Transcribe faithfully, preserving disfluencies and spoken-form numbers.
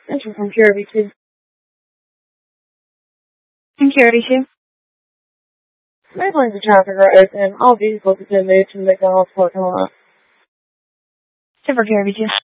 Enter from K R V two. In K R V two. Most lanes of traffic are open. All vehicles have been moved to the McDonald's parking lot. Enter for K R V two.